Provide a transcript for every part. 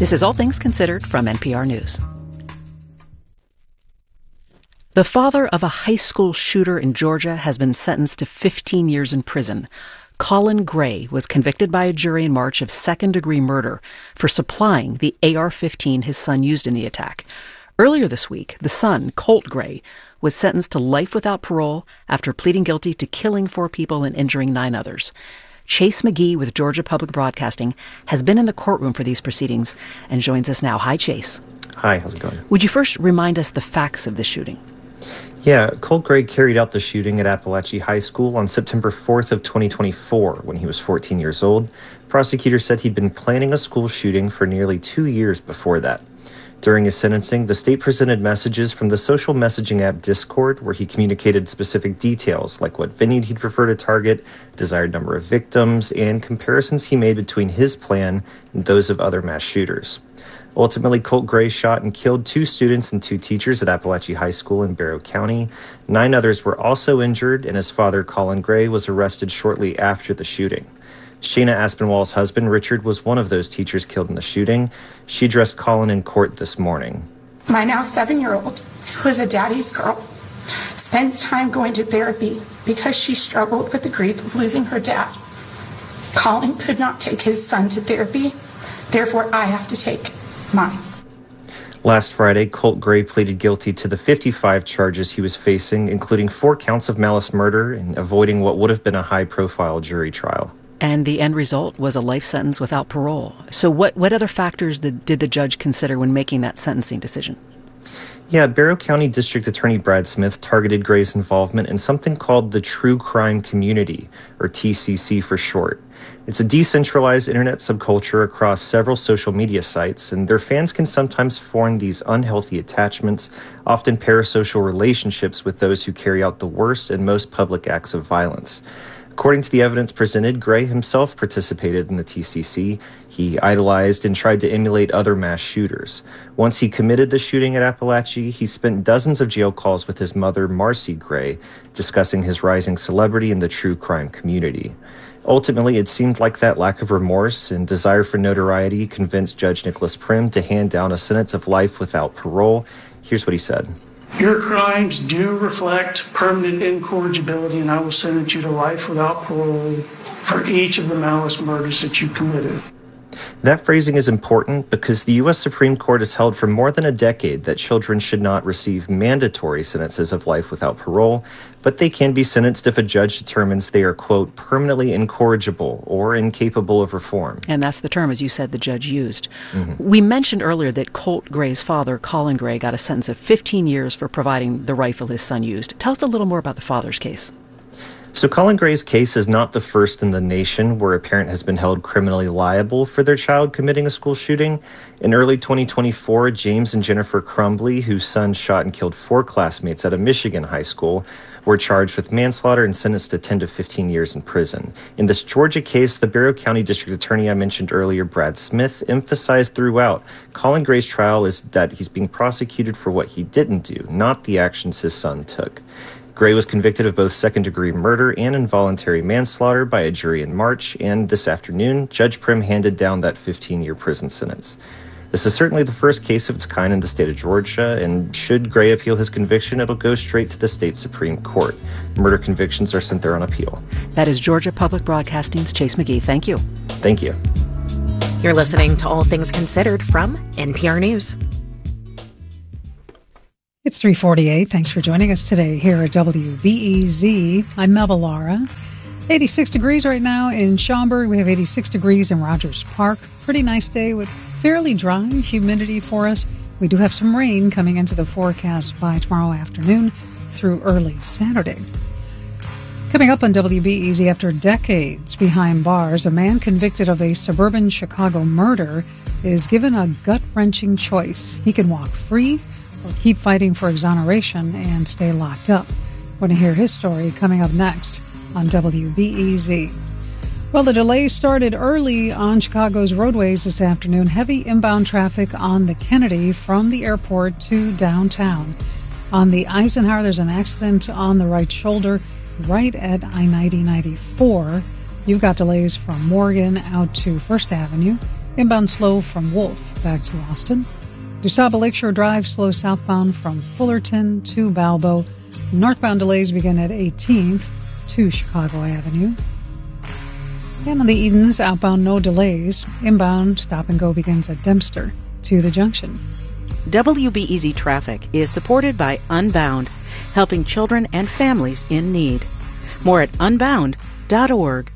This is All Things Considered from NPR News. The father of a high school shooter in Georgia has been sentenced to 15 years in prison. Colin Gray was convicted by a jury in March of second-degree murder for supplying the AR-15 his son used in the attack. Earlier this week, the son, Colt Gray, was sentenced to life without parole after pleading guilty to killing 4 people and injuring 9 others. Chase McGee with Georgia Public Broadcasting has been in the courtroom for these proceedings and joins us now. Hi, Chase. Hi, how's it going? Would you first remind us the facts of the shooting? Yeah, Colt Gray carried out the shooting at Appalachia High School on September 4th of 2024 when he was 14 years old. Prosecutors said he'd been planning a school shooting for nearly 2 years before that. During his sentencing, the state presented messages from the social messaging app Discord, where he communicated specific details like what venue he'd prefer to target, desired number of victims, and comparisons he made between his plan and those of other mass shooters. Ultimately, Colt Gray shot and killed 2 students and 2 teachers at Appalachia High School in Barrow County. 9 others were also injured, and his father, Colin Gray, was arrested shortly after the shooting. Shayna Aspinwall's husband, Richard, was one of those teachers killed in the shooting. She addressed Colin in court this morning. My now 7-year-old, who is a daddy's girl, spends time going to therapy because she struggled with the grief of losing her dad. Colin could not take his son to therapy, therefore I have to take mine. Last Friday, Colt Gray pleaded guilty to the 55 charges he was facing, including 4 counts of malice murder and avoiding what would have been a high-profile jury trial. And the end result was a life sentence without parole. So what other factors did the judge consider when making that sentencing decision? Yeah, Barrow County District Attorney Brad Smith targeted Gray's involvement in something called the True Crime Community, or TCC for short. It's a decentralized internet subculture across several social media sites, and their fans can sometimes form these unhealthy attachments, often parasocial relationships with those who carry out the worst and most public acts of violence. According to the evidence presented, Gray himself participated in the TCC. He idolized and tried to emulate other mass shooters. Once he committed the shooting at Appalachia, he spent dozens of jail calls with his mother, Marcy Gray, discussing his rising celebrity in the true crime community. Ultimately, it seemed like that lack of remorse and desire for notoriety convinced Judge Nicholas Prim to hand down a sentence of life without parole. Here's what he said. Your crimes do reflect permanent incorrigibility, and I will sentence you to life without parole for each of the malice murders that you committed. That phrasing is important because the U.S. Supreme Court has held for more than a decade that children should not receive mandatory sentences of life without parole, but they can be sentenced if a judge determines they are, quote, permanently incorrigible or incapable of reform. And that's the term, as you said, the judge used. Mm-hmm. We mentioned earlier that Colt Gray's father, Colin Gray, got a sentence of 15 years for providing the rifle his son used. Tell us a little more about the father's case. So Colin Gray's case is not the first in the nation where a parent has been held criminally liable for their child committing a school shooting. In early 2024, James and Jennifer Crumbly, whose son shot and killed 4 classmates at a Michigan high school, were charged with manslaughter and sentenced to 10 to 15 years in prison. In this Georgia case, the Barrow County District Attorney I mentioned earlier, Brad Smith, emphasized throughout Colin Gray's trial is that he's being prosecuted for what he didn't do, not the actions his son took. Gray was convicted of both second-degree murder and involuntary manslaughter by a jury in March, and this afternoon, Judge Prim handed down that 15-year prison sentence. This is certainly the first case of its kind in the state of Georgia, and should Gray appeal his conviction, it'll go straight to the state Supreme Court. Murder convictions are sent there on appeal. That is Georgia Public Broadcasting's Chase McGee. Thank you. Thank you. You're listening to All Things Considered from NPR News. It's 3:48. Thanks for joining us today here at WBEZ. I'm Melba Lara. 86 degrees right now in Schaumburg. We have 86 degrees in Rogers Park. Pretty nice day with fairly dry humidity for us. We do have some rain coming into the forecast by tomorrow afternoon through early Saturday. Coming up on WBEZ, after decades behind bars, a man convicted of a suburban Chicago murder is given a gut-wrenching choice. He can walk free or keep fighting for exoneration and stay locked up. We're going to hear his story coming up next on WBEZ. Well, the delay started early on Chicago's roadways this afternoon. Heavy inbound traffic on the Kennedy from the airport to downtown. On the Eisenhower, there's an accident on the right shoulder right at I-90-94. You've got delays from Morgan out to First Avenue. Inbound slow from Wolf back to Austin. DuSable Lakeshore Drive slow southbound from Fullerton to Balbo. Northbound delays begin at 18th to Chicago Avenue. And on the Edens, outbound no delays. Inbound stop and go begins at Dempster to the junction. WBEZ Traffic is supported by Unbound, helping children and families in need. More at unbound.org.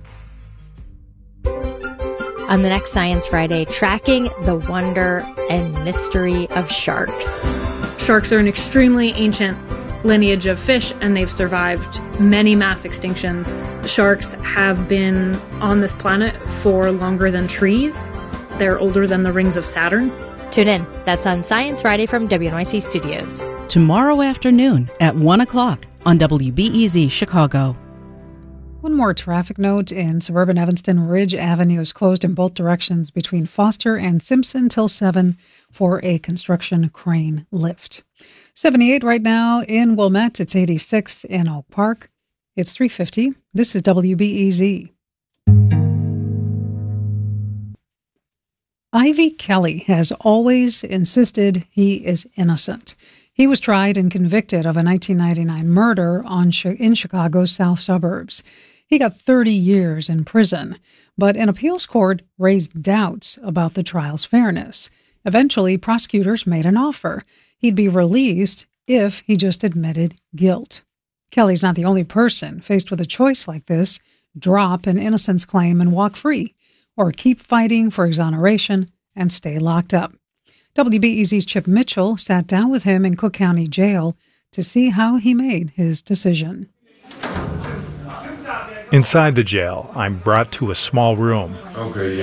On the next Science Friday, tracking the wonder and mystery of sharks. Sharks are an extremely ancient lineage of fish, and they've survived many mass extinctions. Sharks have been on this planet for longer than trees. They're older than the rings of Saturn. Tune in. That's on Science Friday from WNYC Studios. Tomorrow afternoon at 1 o'clock on WBEZ Chicago. One more traffic note in suburban Evanston. Ridge Avenue is closed in both directions between Foster and Simpson till 7 for a construction crane lift. 78 right now in Wilmette. It's 86 in Oak Park. It's 3:50. This is WBEZ. Ivy Kelly has always insisted he is innocent. He was tried and convicted of a 1999 murder in Chicago's south suburbs. He got 30 years in prison, but an appeals court raised doubts about the trial's fairness. Eventually, prosecutors made an offer. He'd be released if he just admitted guilt. Kelly's not the only person faced with a choice like this: drop an innocence claim and walk free, or keep fighting for exoneration and stay locked up. WBEZ's Chip Mitchell sat down with him in Cook County Jail to see how he made his decision. Inside the jail, I'm brought to a small room. Okay,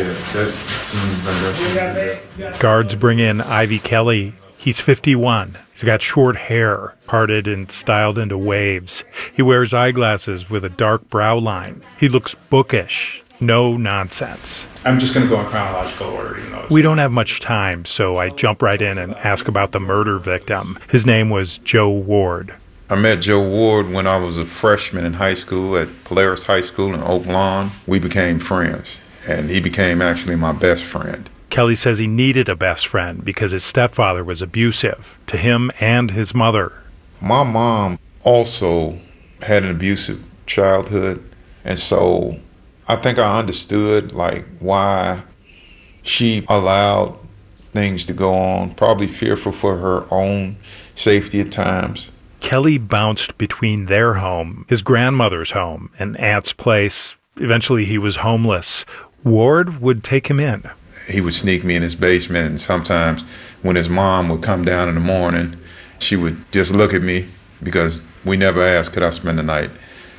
yeah. Guards bring in Ivy Kelly. He's 51. He's got short hair, parted and styled into waves. He wears eyeglasses with a dark brow line. He looks bookish. No nonsense. I'm just going to go in chronological order, even though we don't have much time, so I jump right in and ask about the murder victim. His name was Joe Ward. I met Joe Ward when I was a freshman in high school at Polaris High School in Oak Lawn. We became friends, and he became actually my best friend. Kelly says he needed a best friend because his stepfather was abusive to him and his mother. My mom also had an abusive childhood, and so I think I understood why she allowed things to go on, probably fearful for her own safety at times. Kelly bounced between their home, his grandmother's home, and aunt's place. Eventually he was homeless. Ward would take him in. He would sneak me in his basement, and sometimes when his mom would come down in the morning, she would just look at me because we never asked, could I spend the night?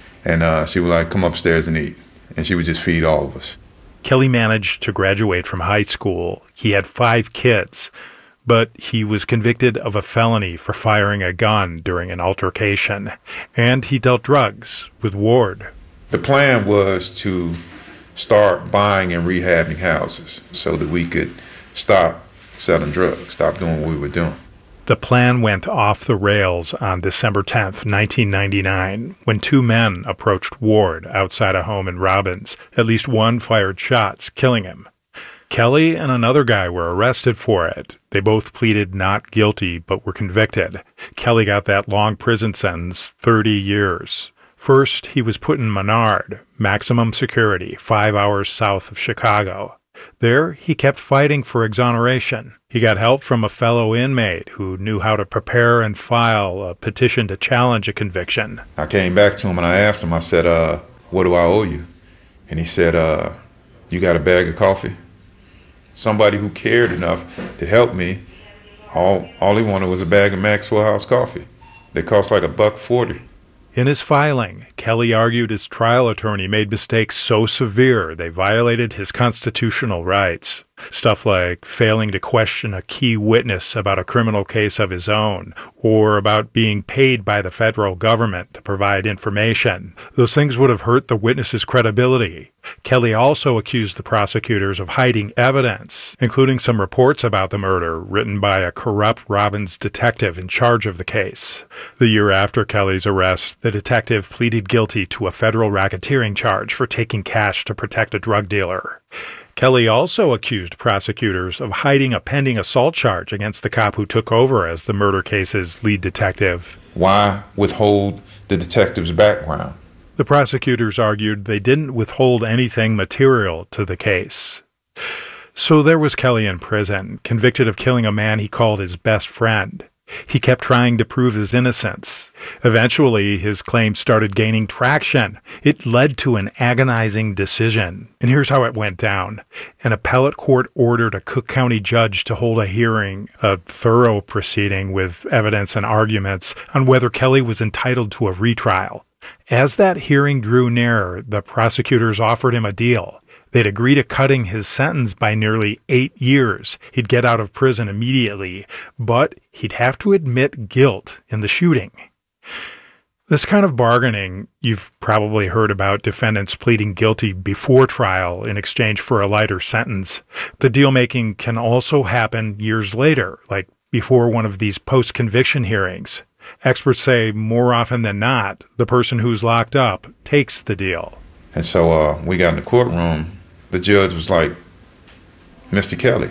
And she would come upstairs and eat. And she would just feed all of us. Kelly managed to graduate from high school. He had 5 kids, but he was convicted of a felony for firing a gun during an altercation. And he dealt drugs with Ward. The plan was to start buying and rehabbing houses so that we could stop selling drugs, stop doing what we were doing. The plan went off the rails on December 10th, 1999, when 2 men approached Ward outside a home in Robbins. At least one fired shots, killing him. Kelly and another guy were arrested for it. They both pleaded not guilty, but were convicted. Kelly got that long prison sentence, 30 years. First, he was put in Menard, maximum security, 5 hours south of Chicago. There, he kept fighting for exoneration. He got help from a fellow inmate who knew how to prepare and file a petition to challenge a conviction. I came back to him and I asked him, I said, what do I owe you? And he said, you got a bag of coffee? Somebody who cared enough to help me, all he wanted was a bag of Maxwell House coffee. They cost $1.40. In his filing, Kelly argued his trial attorney made mistakes so severe they violated his constitutional rights. Stuff like failing to question a key witness about a criminal case of his own, or about being paid by the federal government to provide information. Those things would have hurt the witness's credibility. Kelly also accused the prosecutors of hiding evidence, including some reports about the murder written by a corrupt Robbins detective in charge of the case. The year after Kelly's arrest, the detective pleaded guilty to a federal racketeering charge for taking cash to protect a drug dealer. Kelly also accused prosecutors of hiding a pending assault charge against the cop who took over as the murder case's lead detective. Why withhold the detective's background? The prosecutors argued they didn't withhold anything material to the case. So there was Kelly in prison, convicted of killing a man he called his best friend. He kept trying to prove his innocence. Eventually, his claims started gaining traction. It led to an agonizing decision. And here's how it went down. An appellate court ordered a Cook County judge to hold a hearing, a thorough proceeding with evidence and arguments on whether Kelly was entitled to a retrial. As that hearing drew nearer, the prosecutors offered him a deal. They'd agree to cutting his sentence by nearly 8 years. He'd get out of prison immediately, but he'd have to admit guilt in the shooting. This kind of bargaining, you've probably heard about defendants pleading guilty before trial in exchange for a lighter sentence. The deal-making can also happen years later, like before one of these post-conviction hearings. Experts say more often than not, the person who's locked up takes the deal. And so we got in the courtroom. The judge was like, Mr. Kelly,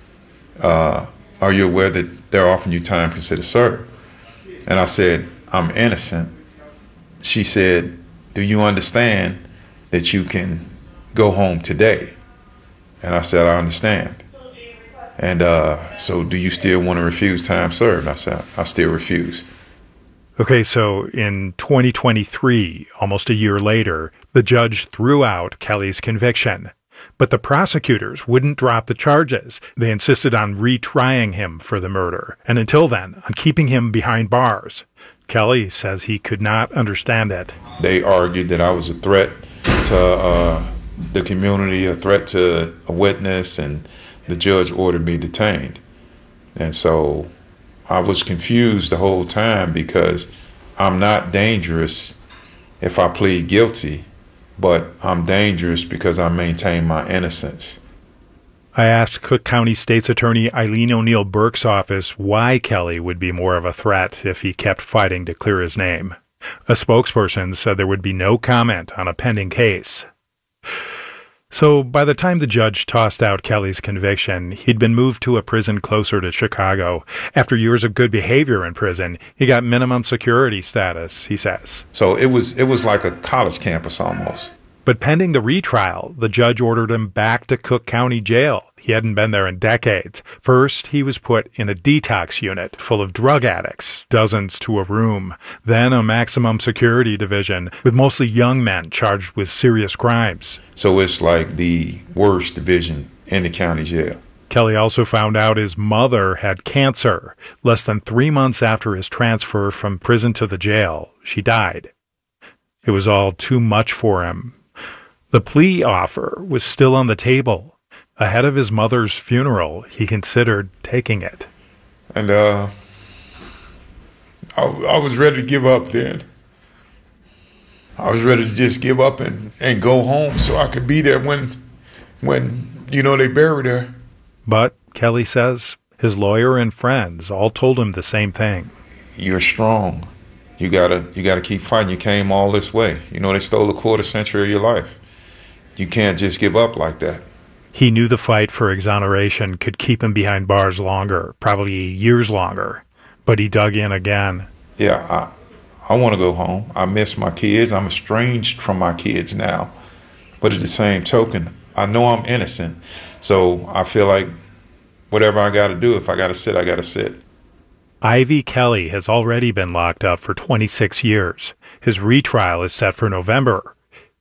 are you aware that they're offering you time considered served? And I said, I'm innocent. She said, do you understand that you can go home today? And I said, I understand. And so do you still want to refuse time served? I said, I still refuse. Okay, so in 2023, almost a year later, the judge threw out Kelly's conviction. But the prosecutors wouldn't drop the charges. They insisted on retrying him for the murder, and until then, on keeping him behind bars. Kelly says he could not understand it. They argued that I was a threat to the community, a threat to a witness, and the judge ordered me detained. And so I was confused the whole time because I'm not dangerous if I plead guilty, but I'm dangerous because I maintain my innocence. I asked Cook County State's Attorney Eileen O'Neill Burke's office why Kelly would be more of a threat if he kept fighting to clear his name. A spokesperson said there would be no comment on a pending case. So by the time the judge tossed out Kelly's conviction, he'd been moved to a prison closer to Chicago. After years of good behavior in prison, he got minimum security status, he says. So it was like a college campus almost. But pending the retrial, the judge ordered him back to Cook County Jail. He hadn't been there in decades. First, he was put in a detox unit full of drug addicts, dozens to a room. Then a maximum security division with mostly young men charged with serious crimes. So it's like the worst division in the county jail. Kelly also found out his mother had cancer. Less than 3 months after his transfer from prison to the jail, she died. It was all too much for him. The plea offer was still on the table. Ahead of his mother's funeral, he considered taking it. And I was ready to give up then. I was ready to just give up and go home so I could be there when they buried her. But, Kelly says, his lawyer and friends all told him the same thing. You're strong. You gotta keep fighting. You came all this way. They stole a quarter century of your life. You can't just give up like that. He knew the fight for exoneration could keep him behind bars longer, probably years longer. But he dug in again. Yeah, I want to go home. I miss my kids. I'm estranged from my kids now. But at the same token, I know I'm innocent. So I feel like whatever I got to do, if I got to sit, I got to sit. Ivy Kelly has already been locked up for 26 years. His retrial is set for November.